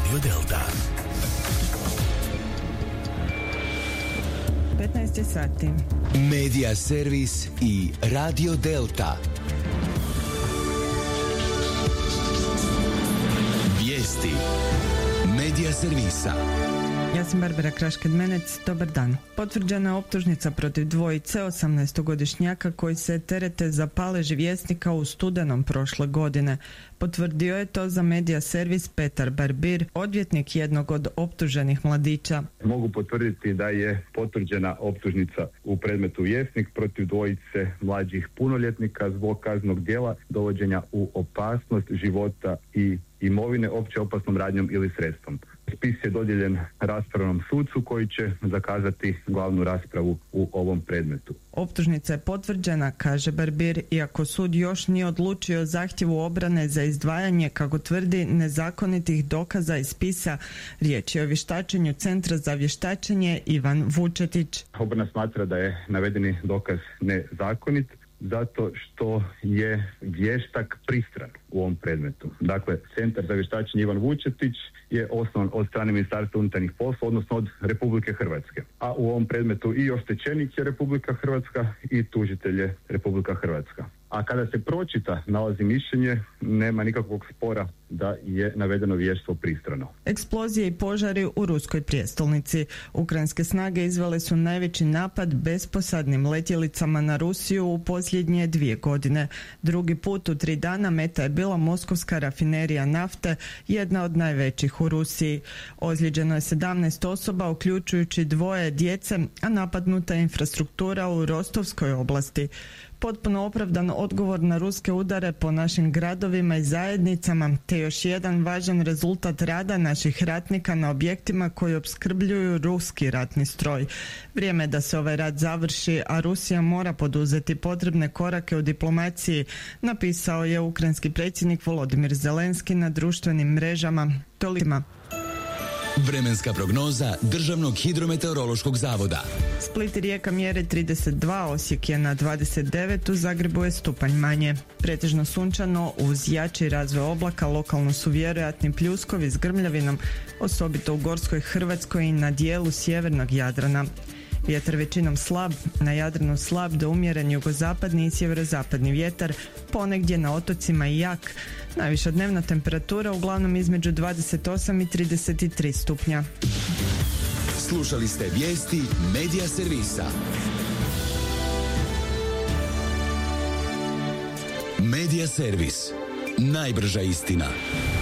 Radio Delta. 15 sati. Medija servis i Radio Delta. Vijesti Medija servisa. Ja sam Barbara Krašked-Menec, dobar dan. Potvrđena je optužnica protiv dvojice 18-godišnjaka koji se terete za palež Vjesnika u studenom prošle godine. Potvrdio je to za medija servis Petar Barbir, odvjetnik jednog od optuženih mladića. Mogu potvrditi da je potvrđena optužnica u predmetu Vjesnik protiv dvojice mlađih punoljetnika zbog kaznenog djela dovođenja u opasnost života i imovine opće opasnom radnjom ili sredstvom. Spis je dodijeljen raspravnom sucu koji će zakazati glavnu raspravu u ovom predmetu. Optužnica je potvrđena, kaže Barbir, iako sud još nije odlučio o zahtjevu obrane za izdvajanje, kako tvrdi, nezakonitih dokaza iz spisa. Riječ je o vještačenju Centra za vještačenje Ivan Vučetić. Obrana smatra da je navedeni dokaz nezakonit zato što je vještak pristran u ovom predmetu. Dakle, Centar za vještačenje Ivan Vučetić je osnovan od strane Ministarstva unutarnjih poslova, odnosno od Republike Hrvatske. A u ovom predmetu i oštećenik je Republika Hrvatska i tužitelj je Republika Hrvatska. A kada se pročita nalazi mišljenje, nema nikakvog spora da je navedeno vještvo pristrano. Eksplozije i požari u ruskoj prijestolnici. Ukrajinske snage izvele su najveći napad besposadnim letjelicama na Rusiju u posljednje 2 godine. Drugi put u 3 dana meta je bila moskovska rafinerija nafte, jedna od najvećih u Rusiji. Ozlijeđeno je 17 osoba, uključujući 2 djece, a napadnuta je infrastruktura u Rostovskoj oblasti. Potpuno opravdan odgovor na ruske udare po našim gradovima i zajednicama, te još jedan važan rezultat rada naših ratnika na objektima koji opskrbljuju ruski ratni stroj. Vrijeme je da se ovaj rat završi, a Rusija mora poduzeti potrebne korake u diplomaciji, napisao je ukrajinski predsjednik Volodimir Zelenski na društvenim mrežama. Toliko. Vremenska prognoza Državnog hidrometeorološkog zavoda. Split i Rijeka mjere 32, Osijek je na 29, u Zagrebu je stupanj manje. Pretežno sunčano, uz jači razvoj oblaka lokalno su vjerojatni pljuskovi s grmljavinom, osobito u Gorskoj Hrvatskoj i na dijelu sjevernog Jadrana. Vjetar većinom slab, na Jadranu slab do umjeren jugozapadni i sjeverozapadni vjetar, ponegdje na otocima i jak. Najviša dnevna temperatura uglavnom između 28 i 33 stupnja. Slušali ste vijesti Medija servisa. Medija servis. Najbrža istina.